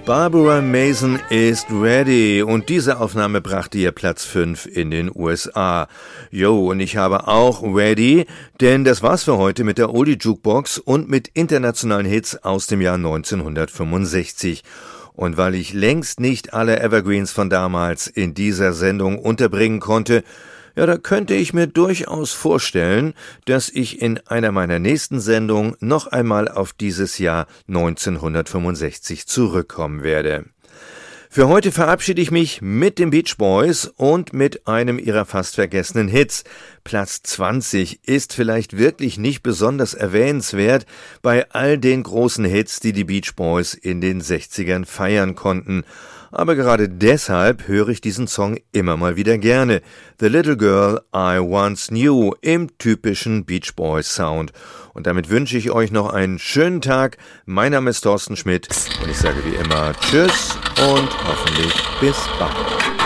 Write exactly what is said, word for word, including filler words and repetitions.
Barbara Mason ist ready und diese Aufnahme brachte ihr Platz fünf in den U S A. Jo, und ich habe auch ready, denn das war's für heute mit der Oldie Jukebox und mit internationalen Hits aus dem Jahr neunzehnhundertfünfundsechzig. Und weil ich längst nicht alle Evergreens von damals in dieser Sendung unterbringen konnte, ja, da könnte ich mir durchaus vorstellen, dass ich in einer meiner nächsten Sendungen noch einmal auf dieses Jahr neunzehnhundertfünfundsechzig zurückkommen werde. Für heute verabschiede ich mich mit den Beach Boys und mit einem ihrer fast vergessenen Hits. Platz zwanzig ist vielleicht wirklich nicht besonders erwähnenswert bei all den großen Hits, die die Beach Boys in den sechzigern feiern konnten. Aber gerade deshalb höre ich diesen Song immer mal wieder gerne. The Little Girl I Once Knew im typischen Beach Boys Sound. Und damit wünsche ich euch noch einen schönen Tag. Mein Name ist Thorsten Schmidt und ich sage wie immer Tschüss und hoffentlich bis bald.